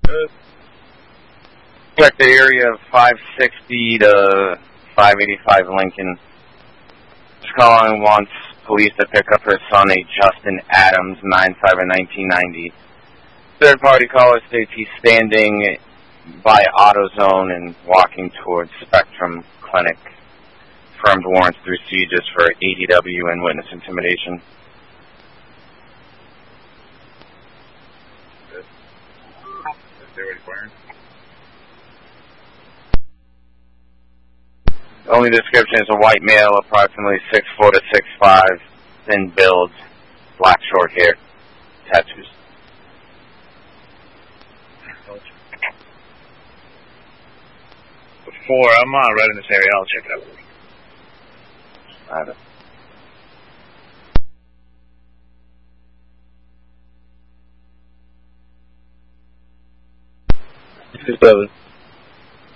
Check the area of 560 to 585 Lincoln. This calling wants police to pick up her son, a Justin Adams, 9/5 of 1990. Third-party caller states he's standing by AutoZone and walking towards Spectrum Clinic. Firmed warrants through sieges for ADW and witness intimidation. Only description is a white male, approximately 6'4" to 6'5", thin build, black short hair, tattoos. Before, I'm right in this area. I'll check it out. Alright. 2-7.